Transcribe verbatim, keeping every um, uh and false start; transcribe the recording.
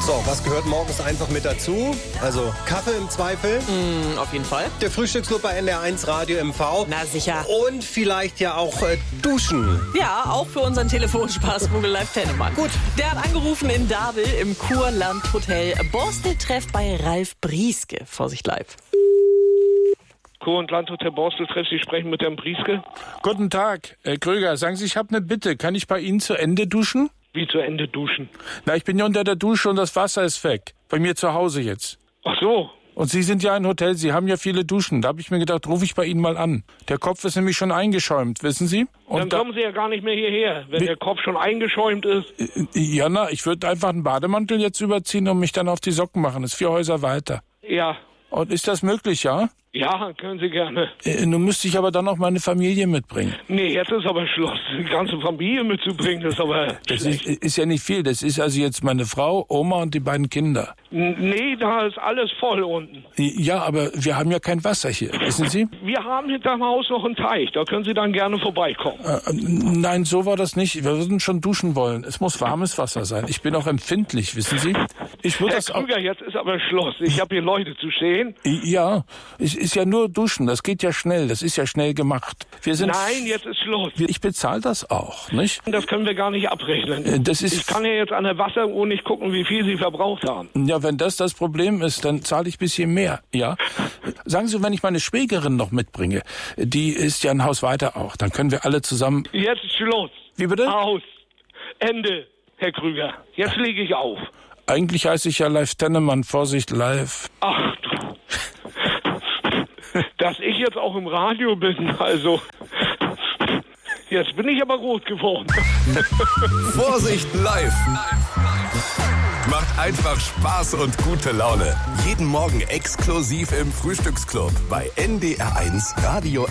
So, was gehört morgens einfach mit dazu? Also Kaffee im Zweifel. Mm, auf jeden Fall. Der Frühstücksclub bei N D R eins Radio M V. Na sicher. Und vielleicht ja auch äh, duschen. Ja, auch für unseren Telefonspaß Vogel Live Tennemann. Gut. Der hat angerufen in Dabel im Kurland Hotel. Borstel-Treff bei Ralf Brieske. Vorsicht live. Kur- und Landhotel Borstel-Treff, Sie sprechen mit Herrn Brieske. Guten Tag, Herr Krüger. Sagen Sie, ich habe eine Bitte. Kann ich bei Ihnen zu Ende duschen? Wie zu Ende duschen? Na, ich bin ja unter der Dusche und das Wasser ist weg. Bei mir zu Hause jetzt. Ach so. Und Sie sind ja ein Hotel, Sie haben ja viele Duschen. Da habe ich mir gedacht, rufe ich bei Ihnen mal an. Der Kopf ist nämlich schon eingeschäumt, wissen Sie? Und Dann da, kommen Sie ja gar nicht mehr hierher, wenn Wie- der Kopf schon eingeschäumt ist. ja, na, ich würde einfach einen Bademantel jetzt überziehen und mich dann auf die Socken machen. Das ist vier Häuser weiter. Ja, Und ist das möglich, ja? ja, können Sie gerne. Äh, nun müsste ich aber dann auch meine Familie mitbringen. Nee, jetzt ist aber Schluss. Die ganze Familie mitzubringen, das ist aber Das ist, schlecht. ist ja nicht viel. Das ist also jetzt meine Frau, Oma und die beiden Kinder. N- Nee, da ist alles voll unten. Ja, aber wir haben ja kein Wasser hier, wissen Sie? Wir haben hinterm Haus noch einen Teich, da können Sie dann gerne vorbeikommen. Äh, nein, so war das nicht. Wir würden schon duschen wollen. Es muss warmes Wasser sein. Ich bin auch empfindlich, wissen Sie? Ich würde Herr das auch. Krüger, jetzt ist aber Schluss. Ich habe hier Leute zu stehen. Ja, es ist ja nur duschen. Das geht ja schnell. Das ist ja schnell gemacht. Wir sind. Nein, jetzt ist Schluss. Ich bezahle das auch, nicht? Das können wir gar nicht abrechnen. Äh, Das ist. Ich kann ja jetzt an der Wasseruhr nicht gucken, wie viel Sie verbraucht haben. Ja, wenn das das Problem ist, dann zahle ich ein bisschen mehr, ja? Sagen Sie, wenn ich meine Schwägerin noch mitbringe, die ist ja ein Haus weiter auch, dann können wir alle zusammen... Jetzt ist Schluss. Wie bitte? Aus. Ende, Herr Krüger. Jetzt lege ich auf. Eigentlich heiße ich ja Live Tennemann, Vorsicht live. Ach du. Dass ich jetzt auch im Radio bin, also... Jetzt bin ich aber rot geworden. Vorsicht live. Macht einfach Spaß und gute Laune. Jeden Morgen exklusiv im Frühstücksclub bei N D R eins Radio